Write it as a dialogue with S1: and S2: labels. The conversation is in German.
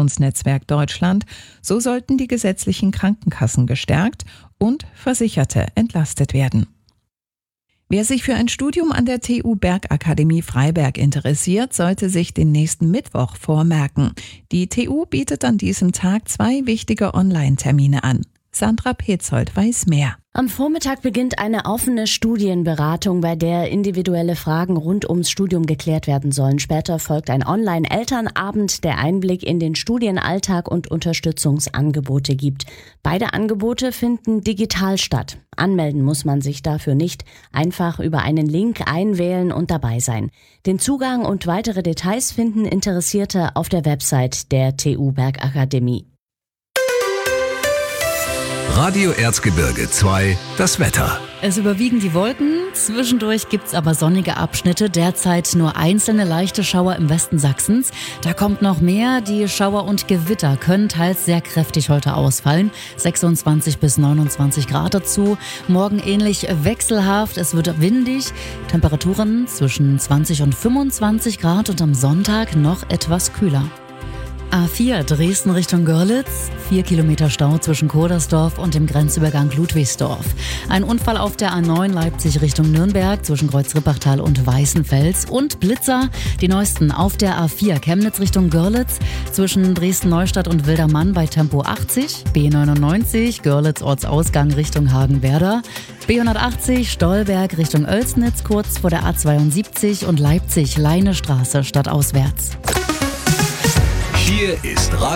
S1: Präventionsnetzwerk Deutschland. So sollten die gesetzlichen Krankenkassen gestärkt und Versicherte entlastet werden. Wer sich für ein Studium an der TU Bergakademie Freiberg interessiert, sollte sich den nächsten Mittwoch vormerken. Die TU bietet an diesem Tag 2 wichtige Online-Termine an. Sandra Petzold weiß mehr.
S2: Am Vormittag beginnt eine offene Studienberatung, bei der individuelle Fragen rund ums Studium geklärt werden sollen. Später folgt ein Online-Elternabend, der Einblick in den Studienalltag und Unterstützungsangebote gibt. Beide Angebote finden digital statt. Anmelden muss man sich dafür nicht. Einfach über einen Link einwählen und dabei sein. Den Zugang und weitere Details finden Interessierte auf der Website der TU Bergakademie.
S3: Radio Erzgebirge 2, das Wetter.
S4: Es überwiegen die Wolken, zwischendurch gibt's aber sonnige Abschnitte, derzeit nur einzelne leichte Schauer im Westen Sachsens. Da kommt noch mehr, die Schauer und Gewitter können teils sehr kräftig heute ausfallen, 26 bis 29 Grad dazu. Morgen ähnlich wechselhaft, es wird windig, Temperaturen zwischen 20 und 25 Grad und am Sonntag noch etwas kühler. A4 Dresden Richtung Görlitz, 4 Kilometer Stau zwischen Kodersdorf und dem Grenzübergang Ludwigsdorf. Ein Unfall auf der A9 Leipzig Richtung Nürnberg zwischen Kreuz-Rippachtal und Weißenfels und Blitzer. Die neuesten auf der A4 Chemnitz Richtung Görlitz zwischen Dresden-Neustadt und Wildermann bei Tempo 80, B99 Görlitz Ortsausgang Richtung Hagenwerder, B180 Stolberg Richtung Oelsnitz kurz vor der A72 und Leipzig Leinestraße stadtauswärts.
S3: Hier ist